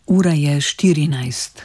Ura je 14.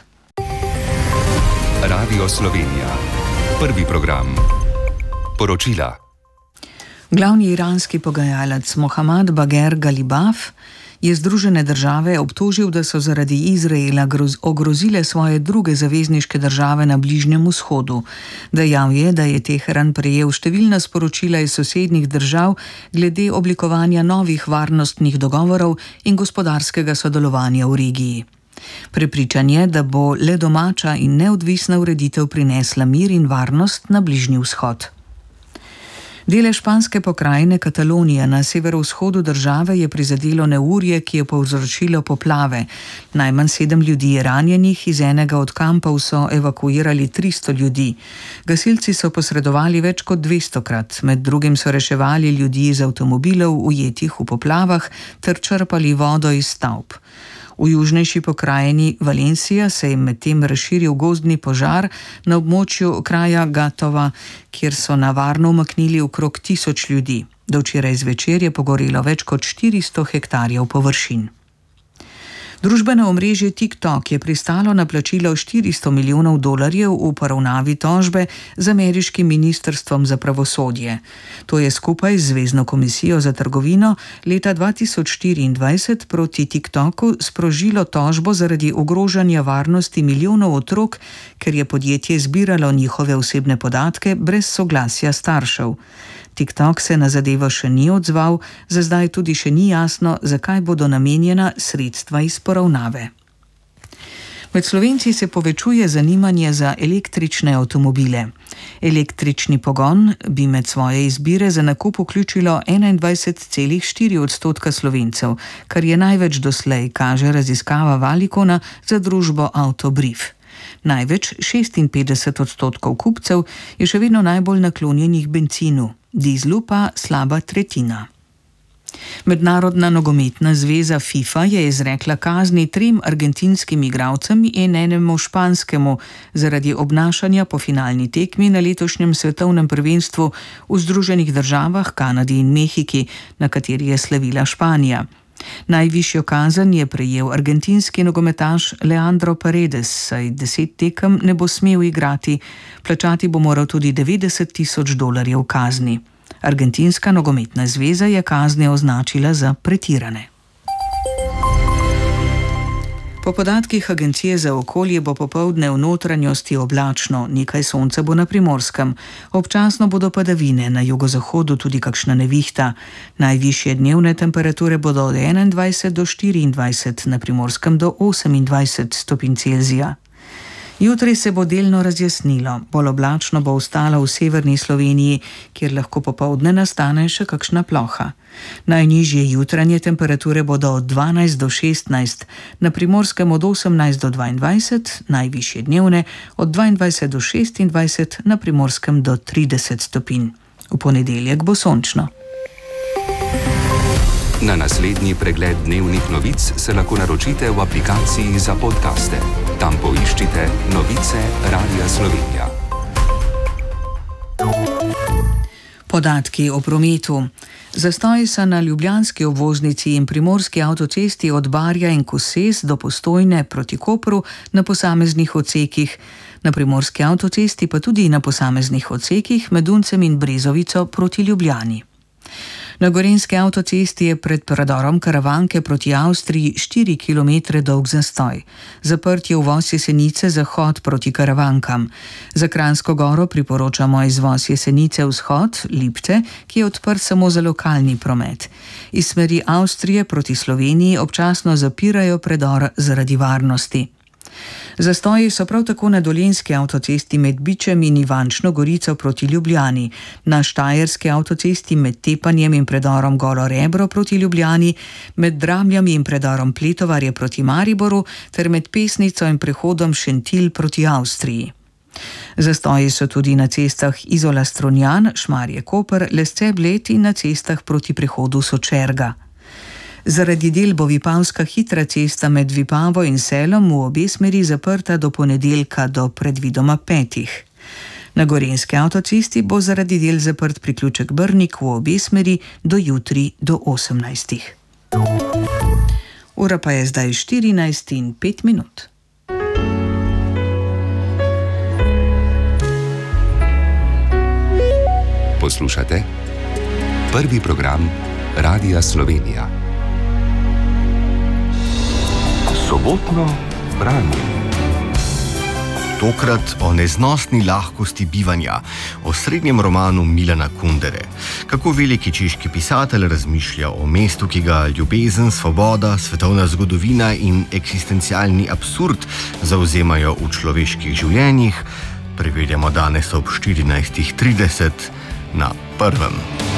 Radio Slovenija. Prvi program. Poročila. Glavni iranski pogajalec Mohammad Bagher Ghalibaf je Združene države obtožil, da so zaradi Izraela ogrozile svoje druge zavezniške države na Bližnjem vzhodu. Dejal je, da je Teheran prejel številna sporočila iz sosednjih držav glede oblikovanja novih varnostnih dogovorov in gospodarskega sodelovanja v regiji. Prepričan je, da bo le domača in neodvisna ureditev prinesla mir in varnost na Bližnji vzhod. Dele španske pokrajine Katalonija na severovzhodu države je prizadelo neurje, ki je povzročilo poplave. Najmanj 7 ljudi je ranjenih, iz enega od kampov so evakuirali 300 ljudi. Gasilci so posredovali več kot 200krat, med drugim so reševali ljudi iz avtomobilov ujetih v poplavah ter črpali vodo iz stavb. V južnejši pokrajini Valencija se je medtem razširil gozdni požar na območju kraja Gatova, kjer so na varno umaknili okrog 1000 ljudi. Do včeraj zvečer je pogorelo več kot 400 hektarjev površin. Družbeno omrežje TikTok je pristalo na plačilo $400 milijonov v poravnavi tožbe z ameriškim ministrstvom za pravosodje. To je skupaj z Zvezno komisijo za trgovino leta 2024 proti TikToku sprožilo tožbo zaradi ogrožanja varnosti milijonov otrok, ker je podjetje zbiralo njihove osebne podatke brez soglasja staršev. TikTok se na zadevo še ni odzval, za zdaj tudi še ni jasno, zakaj bodo namenjena sredstva iz poravnave. Med Slovenci se povečuje zanimanje za električne avtomobile. Električni pogon bi med svoje izbire za nakup vključilo 21,4% Slovencev, kar je največ doslej, kaže raziskava Valicona za družbo Autobrief. Največ 56% kupcev je še vedno najbolj naklonjenih bencinu, dizlu pa slaba tretjina. Mednarodna nogometna zveza FIFA je izrekla kazni 3 argentinskim igralcem in enemu španskemu zaradi obnašanja po finalni tekmi na letošnjem svetovnem prvenstvu v Združenih državah, Kanadi in Mehiki, na kateri je slavila Španija. Najvišjo kazen je prejel argentinski nogometaš Leandro Paredes, saj 10 tekem ne bo smel igrati, plačati bo moral tudi $90,000 kazni. Argentinska nogometna zveza je kazni označila za pretirane. Po podatkih Agencije za okolje bo popoldne v notranjosti oblačno, nekaj sonca bo na Primorskem. Občasno bodo padavine, na jugozahodu tudi kakšna nevihta. Najvišje dnevne temperature bodo od 21 do 24, na Primorskem do 28 stopinj Celzija. Jutri se bo delno razjasnilo, bolj oblačno bo ostalo v severni Sloveniji, kjer lahko popoldne nastane še kakšna ploha. Najnižje jutranje temperature bodo od 12 do 16, na Primorskem od 18 do 22, najvišje dnevne od 22 do 26, na Primorskem do 30 stopinj. V ponedeljek bo sončno. Na naslednji pregled dnevnih novic se lahko naročite v aplikaciji za podcaste. Tam poiščite Novice Radia Slovenija. Podatki o prometu. Zastoji so na ljubljanski obvoznici in primorski avtocesti od Barja in Koses do Postojne proti Kopru na posameznih odsekih, na primorski avtocesti pa tudi na posameznih odsekih med Uncem in Brezovico proti Ljubljani. Na gorenjski avtocesti je pred predorom Karavanke proti Avstriji 4 km dolg zastoj. Zaprt je uvoz Jesenice zahod proti Karavankam. Za Kranjsko Goro priporočamo izvoz Jesenice vzhod, Lipce, ki je odprt samo za lokalni promet. Iz smeri Avstrije proti Sloveniji občasno zapirajo predor zaradi varnosti. Zastoji so prav tako na dolenjski avtocesti med Bičem in Ivančno Gorico proti Ljubljani, na štajerski avtocesti med Tepanjem in predorom Golo Rebro proti Ljubljani, med Dramljami in predorom Pletovarje proti Mariboru ter med Pesnico in prehodom Šentilj proti Avstriji. Zastoji so tudi na cestah Izola-Strunjan, Šmarje-Koper, Lesce-Bled in na cestah proti prehodu Sočerga. Zaradi del bo vipavska hitra cesta med Vipavo in Selom v obe smeri zaprta do ponedeljka do predvidoma 5. Na gorenjski avtocesti bo zaradi del zaprt priključek Brnik v obe smeri do jutri do 18. V Ura pa je zdaj 14:05. Poslušate prvi program Radia Slovenija. Sobotno branje. Tokrat o neznosni lahkosti bivanja, o srednjem romanu Milana Kundere. Kako veliki češki pisatelj razmišlja o mestu, ki ga ljubezen, svoboda, svetovna zgodovina in eksistencialni absurd zauzemajo v človeških življenjih, preverjamo danes ob 14:30 na prvem.